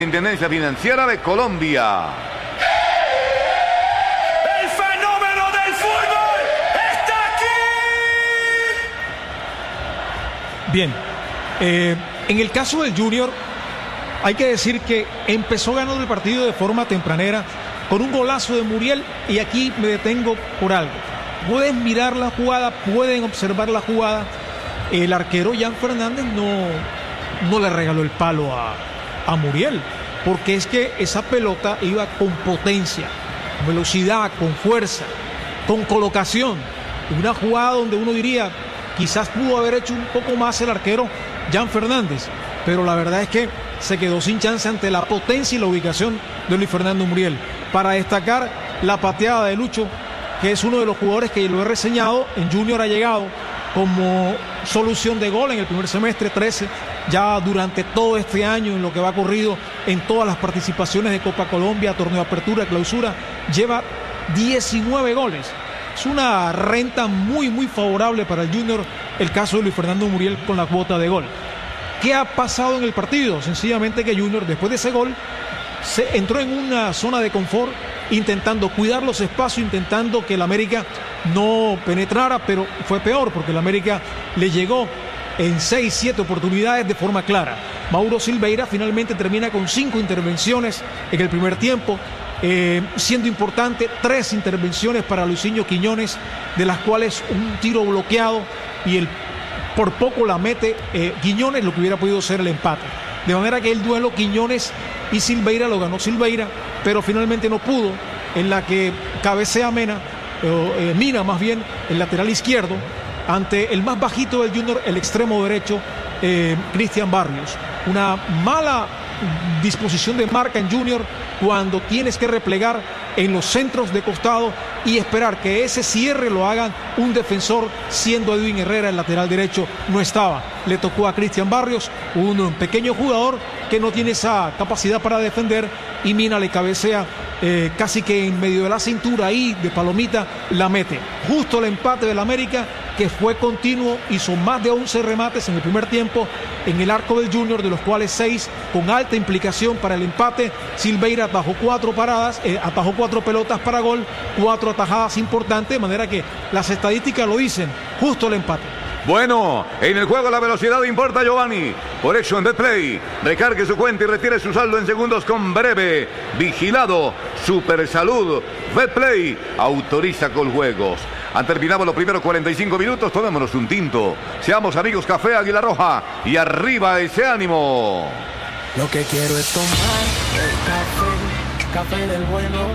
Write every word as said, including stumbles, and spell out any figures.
Intendencia Financiera de Colombia. ¡El fenómeno del fútbol está aquí! Bien, eh, en el caso del Junior, hay que decir que empezó ganando el partido de forma tempranera con un golazo de Muriel, y aquí me detengo por algo. Pueden mirar la jugada, pueden observar la jugada. El arquero Jan Fernández no, no le regaló el palo a, a Muriel, porque es que esa pelota iba con potencia, con velocidad, con fuerza, con colocación. Una jugada donde uno diría, quizás pudo haber hecho un poco más el arquero Jan Fernández, pero la verdad es que se quedó sin chance ante la potencia y la ubicación de Luis Fernando Muriel. Para destacar la pateada de Lucho, que es uno de los jugadores que lo he reseñado, en Junior ha llegado como solución de gol en el primer semestre, trece, ya durante todo este año, en lo que va corrido en todas las participaciones de Copa Colombia, Torneo de Apertura, Clausura, lleva diecinueve goles. Es una renta muy muy favorable para el Junior el caso de Luis Fernando Muriel con la cuota de gol. ¿Qué ha pasado en el partido? Sencillamente que Junior, después de ese gol, se entró en una zona de confort, intentando cuidar los espacios, intentando que el América no penetrara, pero fue peor porque el América le llegó en seis, siete oportunidades de forma clara. Mauro Silveira finalmente termina con cinco intervenciones en el primer tiempo, eh, siendo importante tres intervenciones para Luisinho Quiñones, de las cuales un tiro bloqueado y el por poco la mete eh, Quiñones, lo que hubiera podido ser el empate. De manera que el duelo Quiñones y Silveira lo ganó Silveira, pero finalmente no pudo, en la que cabecea Mena, eh, eh, Mina más bien, el lateral izquierdo, ante el más bajito del Junior, el extremo derecho, eh, Cristian Barrios. Una mala disposición de marca en Junior cuando tienes que replegar en los centros de costado y esperar que ese cierre lo hagan un defensor, siendo Edwin Herrera el lateral derecho, no estaba. Le tocó a Cristian Barrios, un pequeño jugador que no tiene esa capacidad para defender, y Mina le cabecea eh, casi que en medio de la cintura, ahí de palomita la mete. Justo el empate del América, que fue continuo, hizo más de once remates en el primer tiempo en el arco del Junior, de los cuales seis con alta implicación para el empate. Silveira atajó cuatro paradas, eh, atajó cuatro pelotas para gol, cuatro atajadas importantes, de manera que las estadísticas lo dicen, justo el empate. Bueno, en el juego la velocidad importa, Giovanni. Por eso en Betplay, recargue su cuenta y retire su saldo en segundos con breve. Vigilado, Super Salud. Betplay autoriza con juegos. Han terminado los primeros cuarenta y cinco minutos, tomémonos un tinto. Seamos amigos, Café Águila Roja, y arriba ese ánimo. Lo que quiero es tomar el café, café del bueno.